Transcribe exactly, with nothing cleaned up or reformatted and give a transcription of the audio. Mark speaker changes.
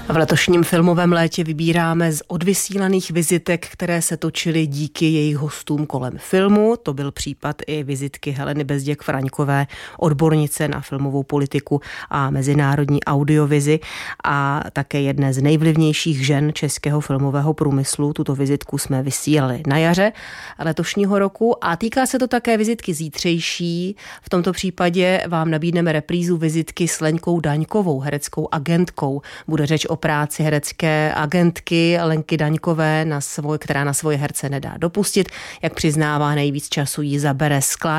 Speaker 1: V letošním filmovém létě vybíráme z odvysílaných vizitek, které se točily díky jejich hostům kolem filmu. To byl případ i vizitky Heleny Bezděk-Fraňkové, odbornice na filmovou politiku a mezinárodní audiovizi a také jedné z nejvlivnějších žen českého filmového průmyslu. Tuto vizitku jsme vysílali na jaře letošního roku a týká se to také vizitky zítřejší. V tomto případě vám nabídneme reprízu vizitky s Lenkou Daňkovou, hereckou agentkou. Bude řeč o práci herecké agentky Lenky Daňkové, na svoj, která na svoje herce nedá dopustit. Jak přiznává, nejvíc času jí zabere skládání